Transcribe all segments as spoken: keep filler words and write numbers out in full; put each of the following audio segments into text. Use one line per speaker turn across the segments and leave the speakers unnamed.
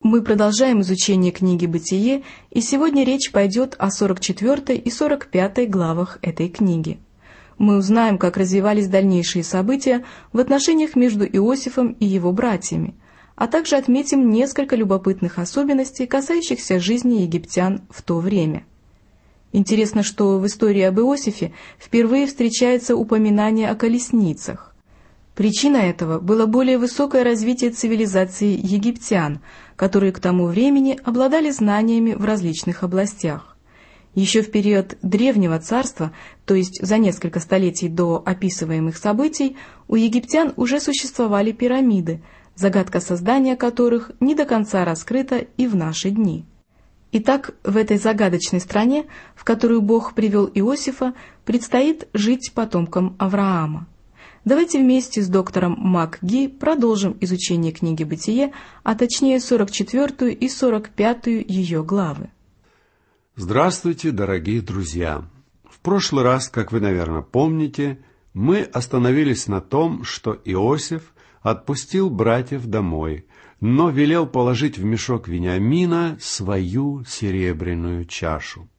Мы продолжаем изучение книги «Бытие», и сегодня речь пойдет о сорок четвёртой и сорок пятой главах этой книги. Мы узнаем, как развивались дальнейшие события в отношениях между Иосифом и его братьями, а также отметим несколько любопытных особенностей, касающихся жизни египтян в то время. Интересно, что в истории об Иосифе впервые встречается упоминание о колесницах. Причина этого было более высокое развитие цивилизации египтян, которые к тому времени обладали знаниями в различных областях. Еще в период Древнего Царства, то есть за несколько столетий до описываемых событий, у египтян уже существовали пирамиды, загадка создания которых не до конца раскрыта и в наши дни. Итак, в этой загадочной стране, в которую Бог привел Иосифа, предстоит жить потомкам Авраама. Давайте вместе с доктором МакГи продолжим изучение книги «Бытие», а точнее сорок четвёртую и сорок пятую ее главы.
Здравствуйте, дорогие друзья! В прошлый раз, как вы, наверное, помните, мы остановились на том, что Иосиф отпустил братьев домой, но велел положить в мешок Вениамина свою серебряную чашу.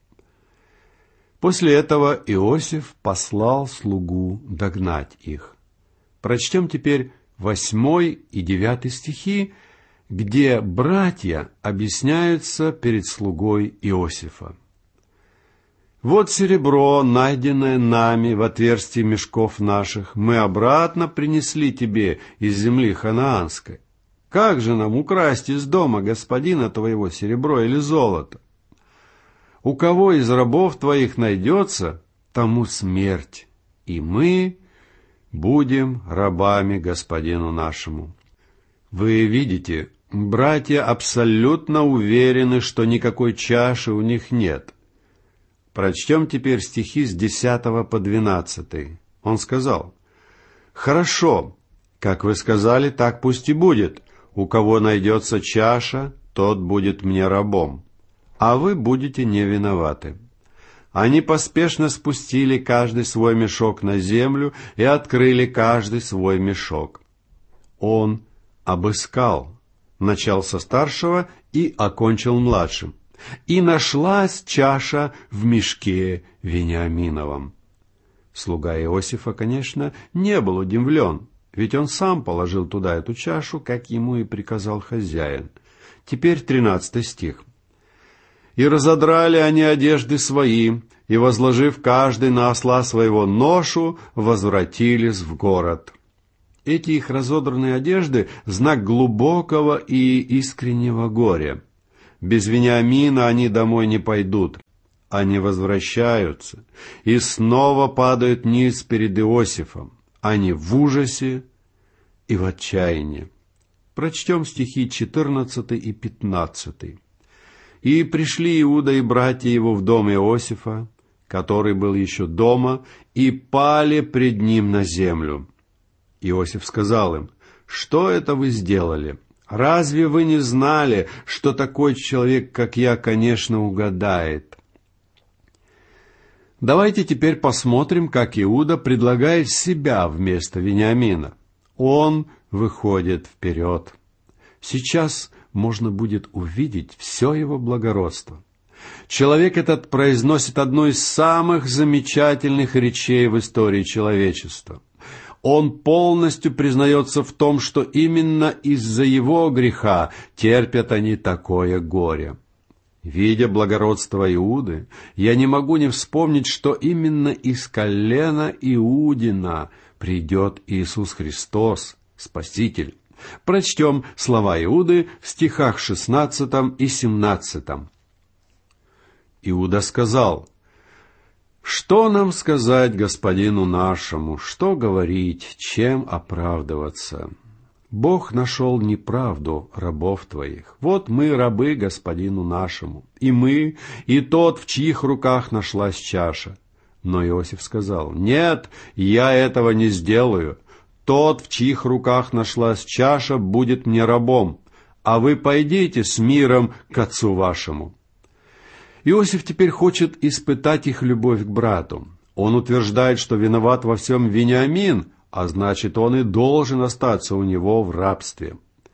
После этого Иосиф послал слугу догнать их. Прочтем теперь восьмой и девятый стихи, где братья объясняются перед слугой Иосифа. «Вот серебро, найденное нами в отверстии мешков наших, мы обратно принесли тебе из земли ханаанской. Как же нам украсть из дома господина твоего серебро или золото? У кого из рабов твоих найдется, тому смерть, и мы будем рабами господину нашему». Вы видите, братья абсолютно уверены, что никакой чаши у них нет. Прочтем теперь стихи с десятого по двенадцатый. Он сказал: «Хорошо, как вы сказали, так пусть и будет. У кого найдется чаша, тот будет мне рабом, а вы будете не виноваты». Они поспешно спустили каждый свой мешок на землю и открыли каждый свой мешок. Он обыскал, начал со старшего и окончил младшим. И нашлась чаша в мешке Вениаминовом. Слуга Иосифа, конечно, не был удивлен, ведь он сам положил туда эту чашу, как ему и приказал хозяин. Теперь тринадцатый стих. «И разодрали они одежды свои, и, возложив каждый на осла своего ношу, возвратились в город». Эти их разодранные одежды — знак глубокого и искреннего горя. Без Вениамина они домой не пойдут. Они возвращаются и снова падают низ перед Иосифом. Они в ужасе и в отчаянии. Прочтем стихи четырнадцатый и пятнадцатый. «И пришли Иуда и братья его в дом Иосифа, который был еще дома, и пали пред ним на землю. Иосиф сказал им: что это вы сделали? Разве вы не знали, что такой человек, как я, конечно, угадает?» Давайте теперь посмотрим, как Иуда предлагает себя вместо Вениамина. Он выходит вперед. Сейчас можно будет увидеть все его благородство. Человек этот произносит одну из самых замечательных речей в истории человечества. Он полностью признается в том, что именно из-за его греха терпят они такое горе. Видя благородство Иуды, я не могу не вспомнить, что именно из колена Иудина придет Иисус Христос, Спаситель. Прочтем слова Иуды в стихах шестнадцатом и семнадцатом. Иуда сказал: «Что нам сказать господину нашему? Что говорить? Чем оправдываться? Бог нашел неправду рабов твоих. Вот мы рабы господину нашему, и мы, и тот, в чьих руках нашлась чаша». Но Иосиф сказал: «Нет, я этого не сделаю. Тот, в чьих руках нашлась чаша, будет мне рабом, а вы пойдите с миром к отцу вашему». Иосиф теперь хочет испытать их любовь к брату. Он утверждает, что виноват во всем Вениамин, а значит, он и должен остаться у него в рабстве.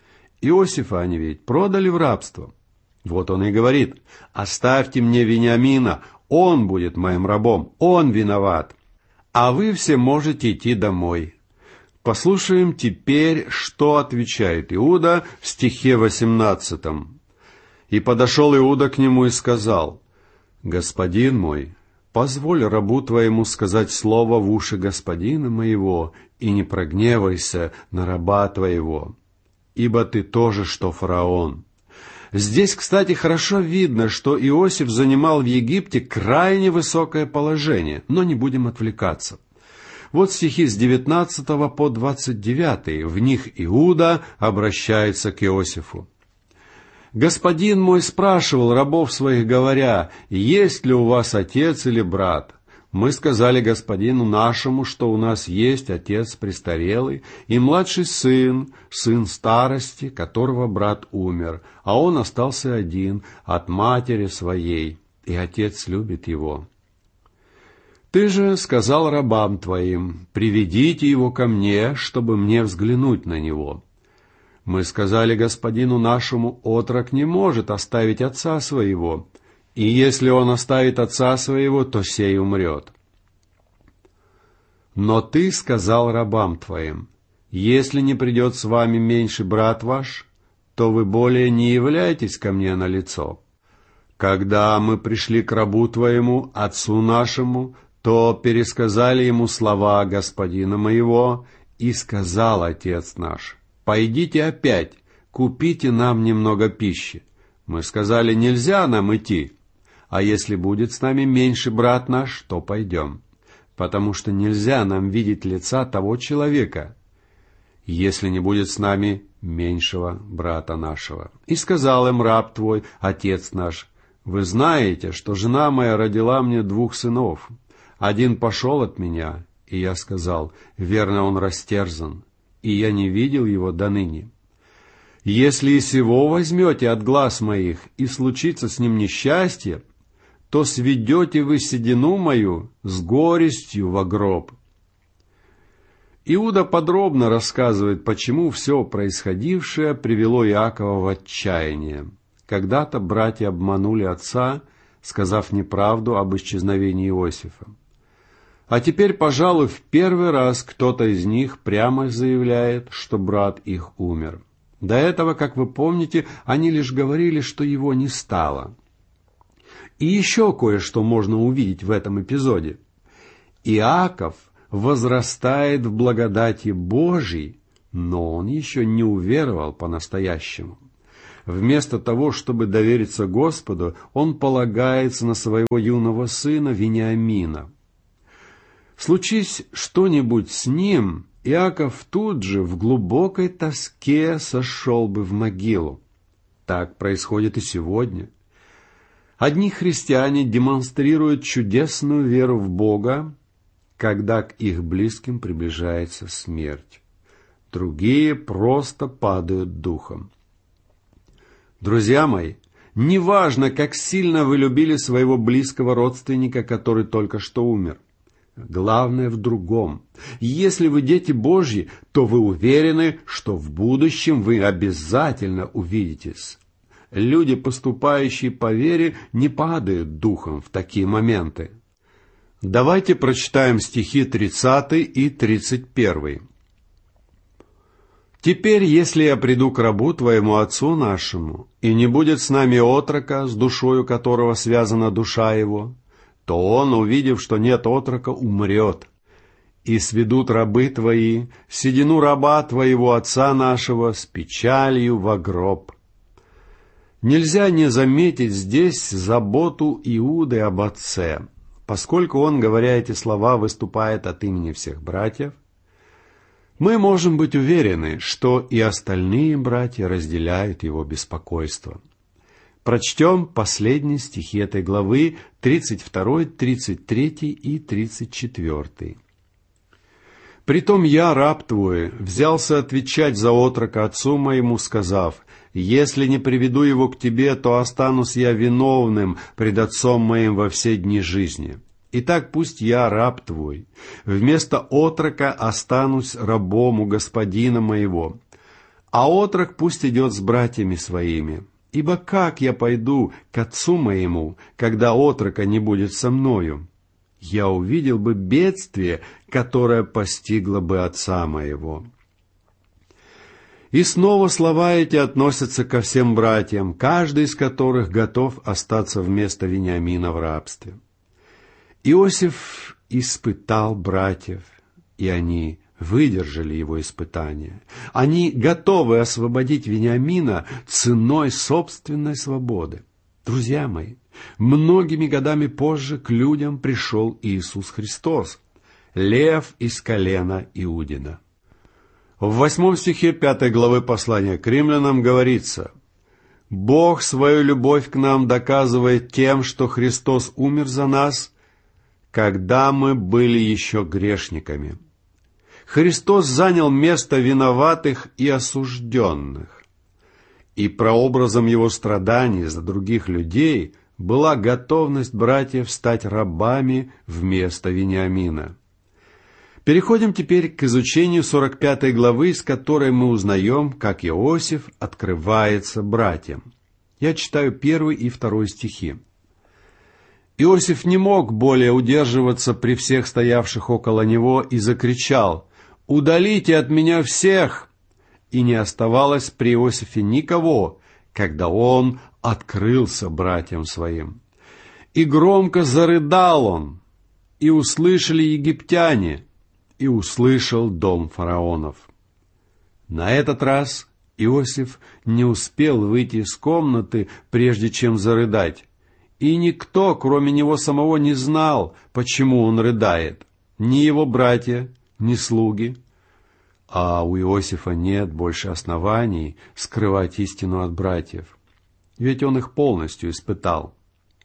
Иосифа они ведь продали в рабство. Вот он и говорит: «Оставьте мне Вениамина, он будет моим рабом, он виноват, а вы все можете идти домой». Послушаем теперь, что отвечает Иуда в стихе восемнадцатом. «И подошел Иуда к нему и сказал: Господин мой, позволь рабу твоему сказать слово в уши господина моего, и не прогневайся на раба твоего, ибо ты тоже, что фараон». Здесь, кстати, хорошо видно, что Иосиф занимал в Египте крайне высокое положение, но не будем отвлекаться. Вот стихи с девятнадцатого по двадцать девятый, в них Иуда обращается к Иосифу. «Господин мой спрашивал рабов своих, говоря: есть ли у вас отец или брат? Мы сказали господину нашему, что у нас есть отец престарелый и младший сын, сын старости, которого брат умер, а он остался один от матери своей, и отец любит его. Ты же сказал рабам твоим: приведите его ко мне, чтобы мне взглянуть на него. Мы сказали господину нашему: отрок не может оставить отца своего, и если он оставит отца своего, то сей умрет. Но ты сказал рабам твоим: если не придет с вами меньший брат ваш, то вы более не являетесь ко мне на лицо. Когда мы пришли к рабу твоему, отцу нашему, то пересказали ему слова господина моего, и сказал отец наш: пойдите опять, купите нам немного пищи. Мы сказали: нельзя нам идти, а если будет с нами меньший брат наш, то пойдем, потому что нельзя нам видеть лица того человека, если не будет с нами меньшего брата нашего. И сказал им раб твой, отец наш: вы знаете, что жена моя родила мне двух сынов. Один пошел от меня, и я сказал: верно, он растерзан, и я не видел его до ныне. Если и сего возьмете от глаз моих, и случится с ним несчастье, то сведете вы седину мою с горестью во гроб». Иуда подробно рассказывает, почему все происходившее привело Иакова в отчаяние. Когда-то братья обманули отца, сказав неправду об исчезновении Иосифа. А теперь, пожалуй, в первый раз кто-то из них прямо заявляет, что брат их умер. До этого, как вы помните, они лишь говорили, что его не стало. И еще кое-что можно увидеть в этом эпизоде. Иаков возрастает в благодати Божьей, но он еще не уверовал по-настоящему. Вместо того, чтобы довериться Господу, он полагается на своего юного сына Вениамина. Случись что-нибудь с ним, Иаков тут же в глубокой тоске сошел бы в могилу. Так происходит и сегодня. Одни христиане демонстрируют чудесную веру в Бога, когда к их близким приближается смерть. Другие просто падают духом. Друзья мои, неважно, как сильно вы любили своего близкого родственника, который только что умер. Главное в другом. Если вы дети Божьи, то вы уверены, что в будущем вы обязательно увидитесь. Люди, поступающие по вере, не падают духом в такие моменты. Давайте прочитаем стихи тридцатый и тридцать первый. «Теперь, если я приду к рабу твоему отцу нашему, и не будет с нами отрока, с душою которого связана душа его, то он, увидев, что нет отрока, умрет. И сведут рабы твои седину раба твоего отца нашего с печалью во гроб». Нельзя не заметить здесь заботу Иуды об отце, поскольку он, говоря эти слова, выступает от имени всех братьев. Мы можем быть уверены, что и остальные братья разделяют его беспокойство. Прочтем последние стихи этой главы, тридцать второй, тридцать третий и тридцать четвертый. «Притом я, раб твой, взялся отвечать за отрока отцу моему, сказав: если не приведу его к тебе, то останусь я виновным пред отцом моим во все дни жизни. Итак, пусть я, раб твой, вместо отрока останусь рабом у господина моего. а отрок пусть идет с братьями своими. Ибо как я пойду к отцу моему, когда отрока не будет со мною? Я увидел бы бедствие, которое постигло бы отца моего». И снова слова эти относятся ко всем братьям, каждый из которых готов остаться вместо Вениамина в рабстве. Иосиф испытал братьев, и они выдержали его испытания. Они готовы освободить Вениамина ценой собственной свободы. Друзья мои, многими годами позже к людям пришел Иисус Христос, лев из колена Иудина. В восьмом стихе пятой главы послания к римлянам говорится: «Бог свою любовь к нам доказывает тем, что Христос умер за нас, когда мы были еще грешниками». Христос занял место виноватых и осужденных, и прообразом Его страданий за других людей была готовность братьев стать рабами вместо Вениамина. Переходим теперь к изучению сорок пятой главы, из которой мы узнаем, как Иосиф открывается братьям. Я читаю первый и второй стихи. «Иосиф не мог более удерживаться при всех стоявших около него и закричал: „Удалите от меня всех!“ И не оставалось при Иосифе никого, когда он открылся братьям своим. И громко зарыдал он, и услышали египтяне, и услышал дом фараонов». На этот раз Иосиф не успел выйти из комнаты, прежде чем зарыдать, и никто, кроме него самого, не знал, почему он рыдает, ни его братья, ни слуги. А у Иосифа нет больше оснований скрывать истину от братьев, ведь он их полностью испытал.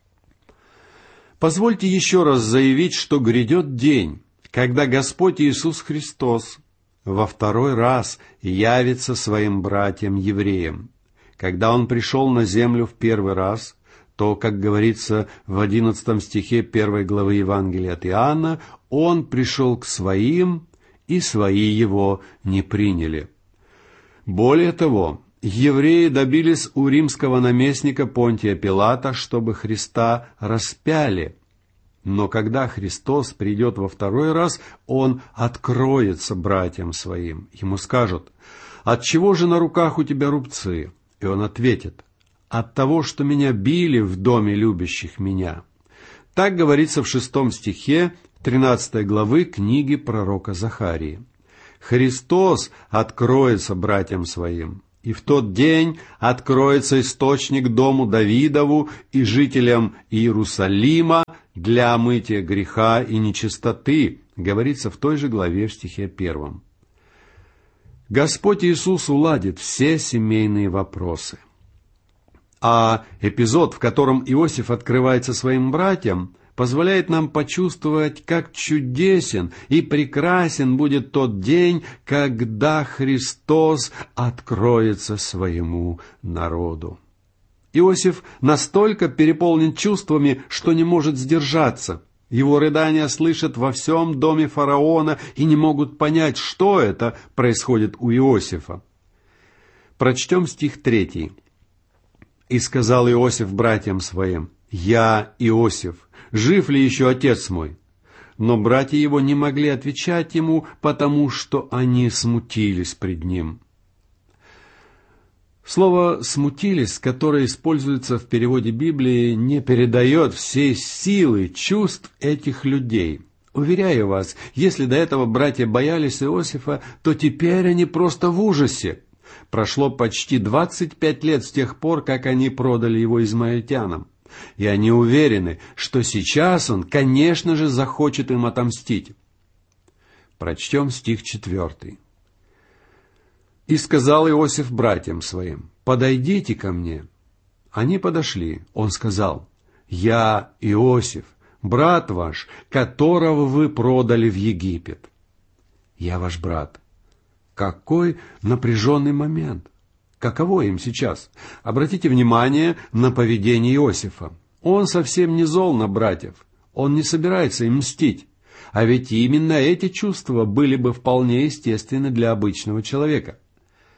Позвольте еще раз заявить, что грядет день, когда Господь Иисус Христос во второй раз явится своим братьям-евреям. Когда Он пришел на землю в первый раз, то, как говорится в одиннадцатом стихе первой главы Евангелия от Иоанна, Он пришел к своим, и свои Его не приняли. Более того, евреи добились у римского наместника Понтия Пилата, чтобы Христа распяли. Но когда Христос придет во второй раз, Он откроется братьям своим. Ему скажут: «Отчего же на руках у тебя рубцы?» И Он ответит: «От того, что меня били в доме любящих меня». Так говорится в шестом стихе тринадцатой главы книги пророка Захарии. Христос откроется братьям своим, и в тот день откроется источник дому Давидову и жителям Иерусалима для омытия греха и нечистоты, говорится в той же главе в стихе первом. Господь Иисус уладит все семейные вопросы. А эпизод, в котором Иосиф открывается своим братьям, позволяет нам почувствовать, как чудесен и прекрасен будет тот день, когда Христос откроется своему народу. Иосиф настолько переполнен чувствами, что не может сдержаться. Его рыдания слышат во всем доме фараона и не могут понять, что это происходит у Иосифа. Прочтем стих третий. «И сказал Иосиф братьям своим: „Я Иосиф, жив ли еще отец мой?“ Но братья его не могли отвечать ему, потому что они смутились пред ним». Слово «смутились», которое используется в переводе Библии, не передает всей силы чувств этих людей. Уверяю вас, если до этого братья боялись Иосифа, то теперь они просто в ужасе. Прошло почти двадцать пять лет с тех пор, как они продали его измаильтянам. И они уверены, что сейчас он, конечно же, захочет им отомстить. Прочтем стих четвертый. «И сказал Иосиф братьям своим: „Подойдите ко мне“. Они подошли. Он сказал: „Я Иосиф, брат ваш, которого вы продали в Египет“. «Я ваш брат». Какой напряженный момент! Каково им сейчас? Обратите внимание на поведение Иосифа. Он совсем не зол на братьев. Он не собирается им мстить. А ведь именно эти чувства были бы вполне естественны для обычного человека.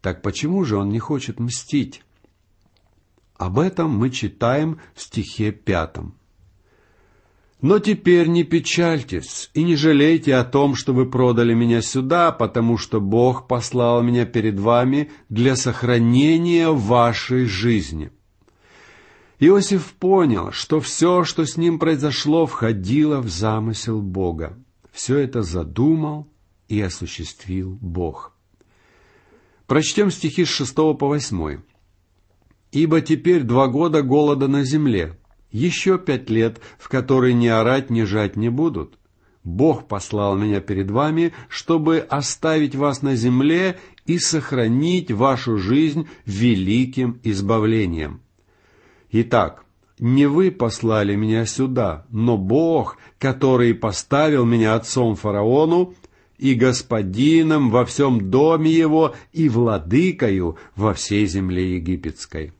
Так почему же он не хочет мстить? Об этом мы читаем в стихе пятом. «Но теперь не печальтесь и не жалейте о том, что вы продали меня сюда, потому что Бог послал меня перед вами для сохранения вашей жизни». Иосиф понял, что все, что с ним произошло, входило в замысел Бога. Все это задумал и осуществил Бог. Прочтем стихи с шестого по восьмой. «Ибо теперь два года голода на земле, еще пять лет, в которые ни орать, ни жать не будут. Бог послал меня перед вами, чтобы оставить вас на земле и сохранить вашу жизнь великим избавлением. Итак, не вы послали меня сюда, но Бог, который поставил меня отцом фараону и господином во всем доме его и владыкою во всей земле египетской».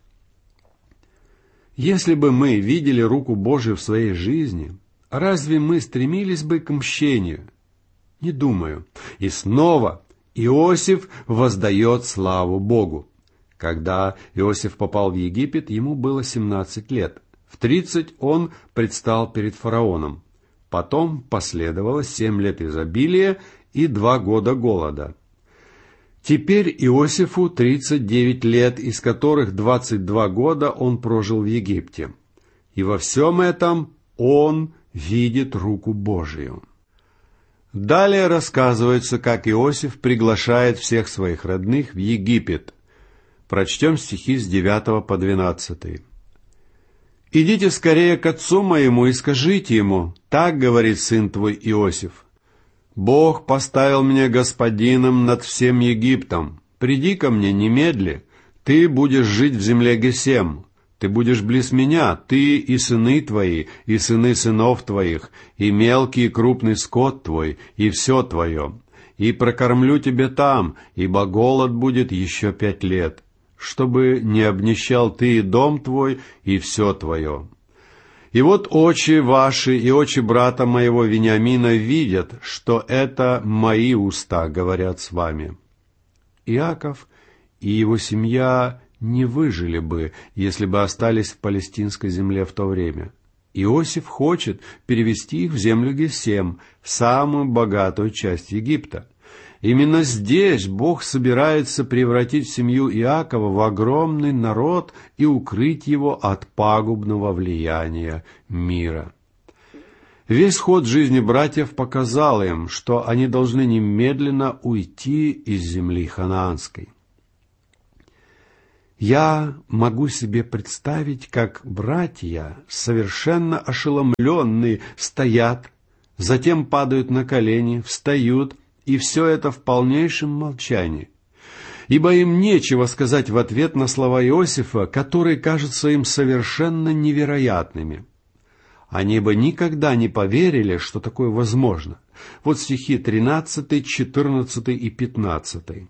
Если бы мы видели руку Божию в своей жизни, разве мы стремились бы к мщению? Не думаю. И снова Иосиф воздает славу Богу. Когда Иосиф попал в Египет, ему было семнадцать лет. В тридцать он предстал перед фараоном. Потом последовало семь лет изобилия и два года голода. Теперь Иосифу тридцать девять лет, из которых двадцать два года он прожил в Египте. И во всем этом он видит руку Божию. Далее рассказывается, как Иосиф приглашает всех своих родных в Египет. Прочтем стихи с девятого по двенадцатый. «Идите скорее к отцу моему и скажите ему, так говорит сын твой Иосиф: Бог поставил меня господином над всем Египтом. Приди ко мне немедли. Ты будешь жить в земле Гесем. Ты будешь близ меня, ты и сыны твои, и сыны сынов твоих, и мелкий и крупный скот твой, и все твое. И прокормлю тебя там, ибо голод будет еще пять лет, чтобы не обнищал ты и дом твой, и все твое. И вот очи ваши и очи брата моего Вениамина видят, что это мои уста говорят с вами». Иаков и его семья не выжили бы, если бы остались в палестинской земле в то время. Иосиф хочет перевести их в землю Гесем, в самую богатую часть Египта. Именно здесь Бог собирается превратить семью Иакова в огромный народ и укрыть его от пагубного влияния мира. Весь ход жизни братьев показал им, что они должны немедленно уйти из земли ханаанской. Я могу себе представить, как братья, совершенно ошеломленные, стоят, затем падают на колени, встают, и все это в полнейшем молчании, ибо им нечего сказать в ответ на слова Иосифа, которые кажутся им совершенно невероятными. Они бы никогда не поверили, что такое возможно. Вот стихи тринадцатый, четырнадцатый и пятнадцатый.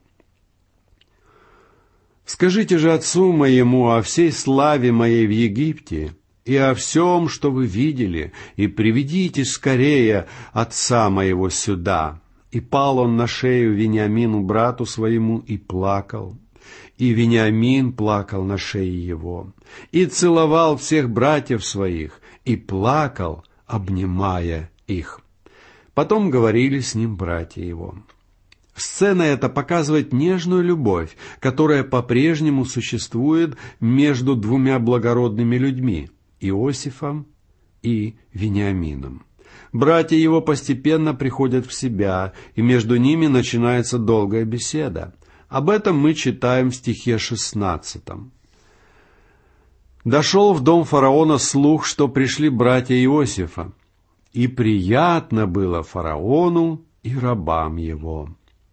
«Скажите же отцу моему о всей славе моей в Египте и о всем, что вы видели, и приведите скорее отца моего сюда». И пал он на шею Вениамину, брату своему, и плакал. И Вениамин плакал на шее его. И целовал всех братьев своих, и плакал, обнимая их. Потом говорили с ним братья его. Сцена эта показывает нежную любовь, которая по-прежнему существует между двумя благородными людьми – Иосифом и Вениамином. Братья его постепенно приходят в себя, и между ними начинается долгая беседа. Об этом мы читаем в стихе шестнадцатом. «Дошел в дом фараона слух, что пришли братья Иосифа, и приятно было фараону и рабам его».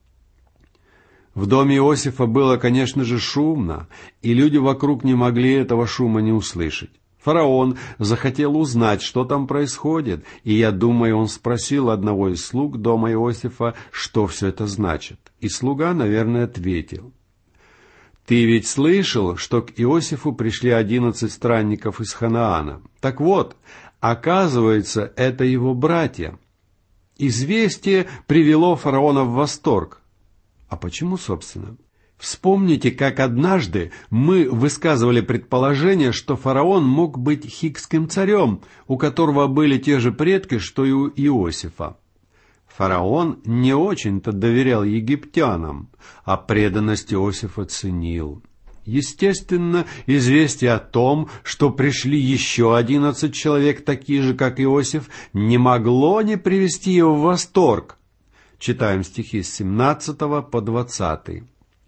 В доме Иосифа было, конечно же, шумно, и люди вокруг не могли этого шума не услышать. Фараон захотел узнать, что там происходит, и, я думаю, он спросил одного из слуг дома Иосифа, что все это значит. И слуга, наверное, ответил: «Ты ведь слышал, что к Иосифу пришли одиннадцать странников из Ханаана? Так вот, оказывается, это его братья». Известие привело фараона в восторг. А почему, собственно? Вспомните, как однажды мы высказывали предположение, что фараон мог быть хикским царем, у которого были те же предки, что и у Иосифа. Фараон не очень-то доверял египтянам, а преданность Иосифа ценил. Естественно, известие о том, что пришли еще одиннадцать человек, такие же, как Иосиф, не могло не привести его в восторг. Читаем стихи с семнадцатого по двадцатый.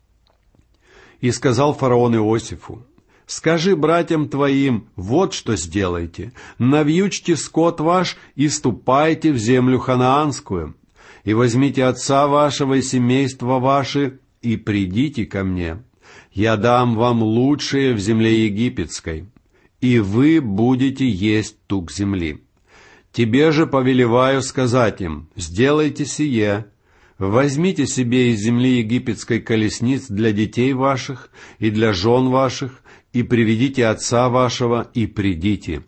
«И сказал фараон Иосифу: скажи братьям твоим, вот что сделайте: навьючьте скот ваш и ступайте в землю ханаанскую, и возьмите отца вашего и семейства ваше, и придите ко мне. Я дам вам лучшее в земле египетской, и вы будете есть тук земли. Тебе же повелеваю сказать им: сделайте сие. Возьмите себе из земли египетской колесниц для детей ваших и для жен ваших, и приведите отца вашего, и придите.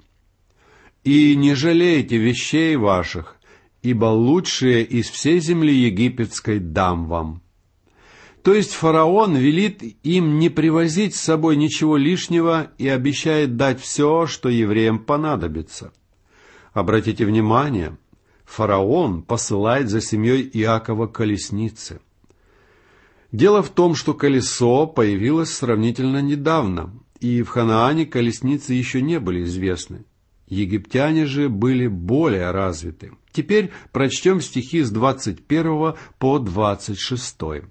И не жалейте вещей ваших, ибо лучшее из всей земли египетской дам вам». То есть фараон велит им не привозить с собой ничего лишнего и обещает дать все, что евреям понадобится. Обратите внимание, фараон посылает за семьей Иакова колесницы. Дело в том, что колесо появилось сравнительно недавно, и в Ханаане колесницы еще не были известны. Египтяне же были более развиты. Теперь прочтем стихи с двадцать первого по двадцать шестой.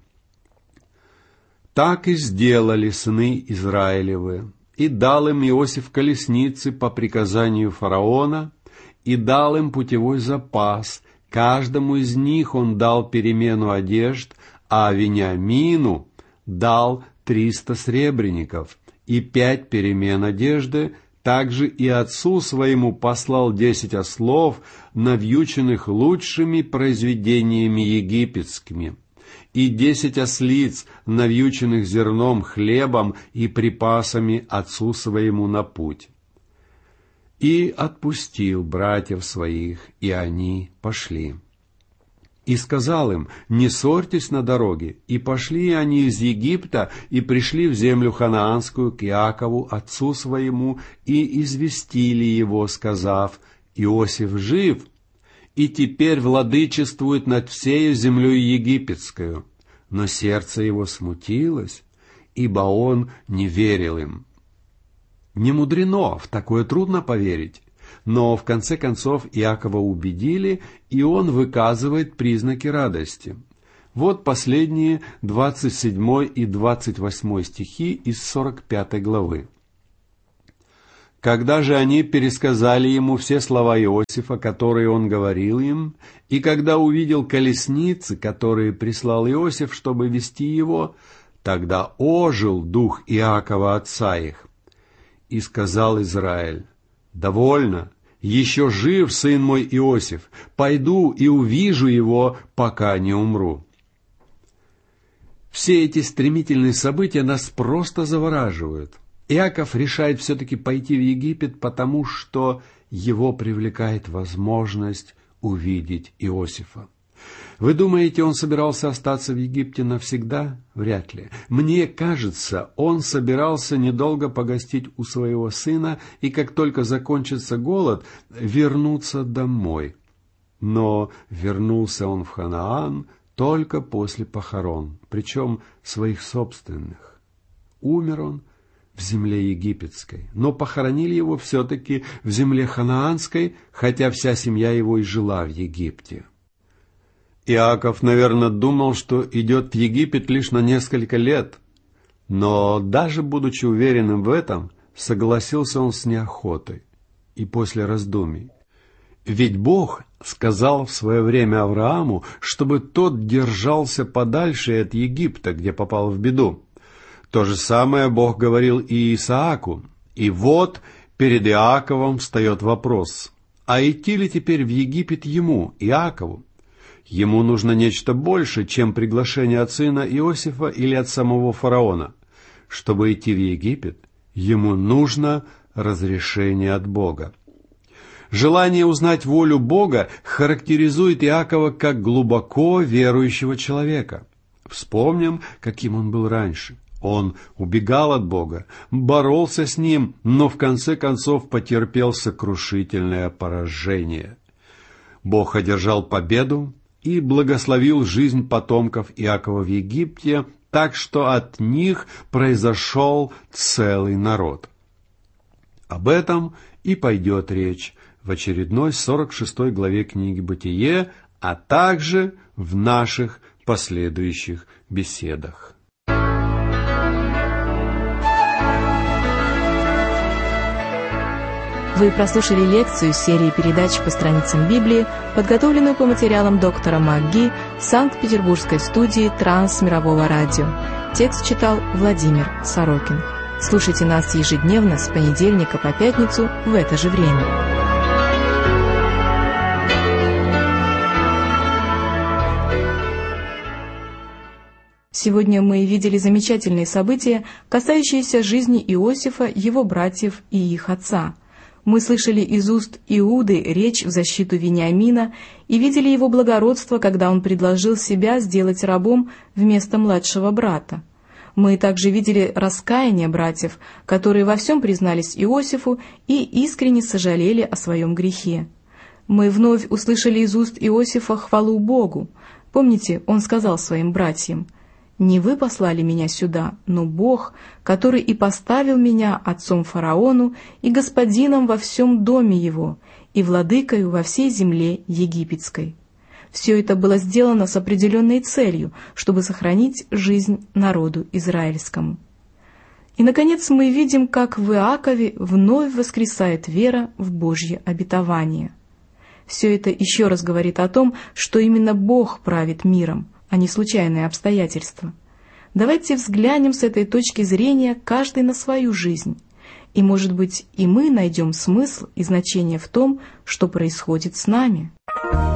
«Так и сделали сыны Израилевы, и дал им Иосиф колесницы по приказанию фараона, и дал им путевой запас, каждому из них он дал перемену одежд, а Вениамину дал триста сребреников и пять перемен одежды, также и отцу своему послал десять ослов, навьюченных лучшими произведениями египетскими, и десять ослиц, навьюченных зерном, хлебом и припасами отцу своему на путь. И отпустил братьев своих, и они пошли. И сказал им: не ссорьтесь на дороге. И пошли они из Египта, и пришли в землю ханаанскую к Иакову, отцу своему, и известили его, сказав: Иосиф жив, и теперь владычествует над всею землей египетскою. Но сердце его смутилось, ибо он не верил им». Не мудрено, в такое трудно поверить. Но в конце концов Иакова убедили, и он выказывает признаки радости. Вот последние двадцать седьмой и двадцать восьмой стихи из сорок пятой главы. «Когда же они пересказали ему все слова Иосифа, которые он говорил им, и когда увидел колесницы, которые прислал Иосиф, чтобы вести его, тогда ожил дух Иакова отца их. И сказал Израиль: довольно, еще жив сын мой Иосиф, пойду и увижу его, пока не умру». Все эти стремительные события нас просто завораживают. Иаков решает все-таки пойти в Египет, потому что его привлекает возможность увидеть Иосифа. Вы думаете, он собирался остаться в Египте навсегда? Вряд ли. Мне кажется, он собирался недолго погостить у своего сына и, как только закончится голод, вернуться домой. Но вернулся он в Ханаан только после похорон, причем своих собственных. Умер он в земле египетской, но похоронили его все-таки в земле ханаанской, хотя вся семья его и жила в Египте. Иаков, наверное, думал, что идет в Египет лишь на несколько лет, но даже будучи уверенным в этом, согласился он с неохотой и после раздумий. Ведь Бог сказал в свое время Аврааму, чтобы тот держался подальше от Египта, где попал в беду. То же самое Бог говорил и Исааку. И вот перед Иаковом встает вопрос: а идти ли теперь в Египет ему, Иакову? Ему нужно нечто больше, чем приглашение от сына Иосифа или от самого фараона. Чтобы идти в Египет, ему нужно разрешение от Бога. Желание узнать волю Бога характеризует Иакова как глубоко верующего человека. Вспомним, каким он был раньше. Он убегал от Бога, боролся с Ним, но в конце концов потерпел сокрушительное поражение. Бог одержал победу и благословил жизнь потомков Иакова в Египте, так что от них произошел целый народ. Об этом и пойдет речь в очередной сорок шестой главе книги «Бытие», а также в наших последующих беседах.
Вы прослушали лекцию серии передач по страницам Библии, подготовленную по материалам доктора МакГи Санкт-Петербургской студии Трансмирового радио. Текст читал Владимир Сорокин. Слушайте нас ежедневно с понедельника по пятницу в это же время. Сегодня мы видели замечательные события, касающиеся жизни Иосифа, его братьев и их отца. Мы слышали из уст Иуды речь в защиту Вениамина и видели его благородство, когда он предложил себя сделать рабом вместо младшего брата. Мы также видели раскаяние братьев, которые во всем признались Иосифу и искренне сожалели о своем грехе. Мы вновь услышали из уст Иосифа хвалу Богу. Помните, он сказал своим братьям: «Не вы послали меня сюда, но Бог, который и поставил меня отцом фараону и господином во всем доме его, и владыкою во всей земле египетской». Все это было сделано с определенной целью, чтобы сохранить жизнь народу израильскому. И, наконец, мы видим, как в Иакове вновь воскресает вера в Божье обетование. Все это еще раз говорит о том, что именно Бог правит миром, а не случайные обстоятельства. Давайте взглянем с этой точки зрения каждый на свою жизнь. И, может быть, и мы найдем смысл и значение в том, что происходит с нами.